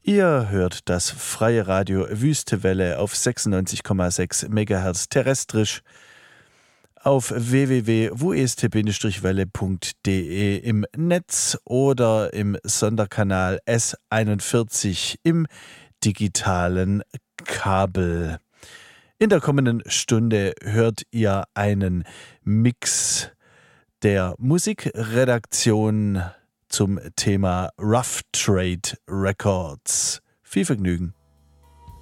Ihr hört das freie Radio Wüstewelle auf 96,6 MHz terrestrisch auf www.west-welle.de im Netz oder im Sonderkanal S41 im digitalen Kabel. In der kommenden Stunde hört ihr einen Mix der Musikredaktion zum Thema Rough Trade Records. Viel Vergnügen.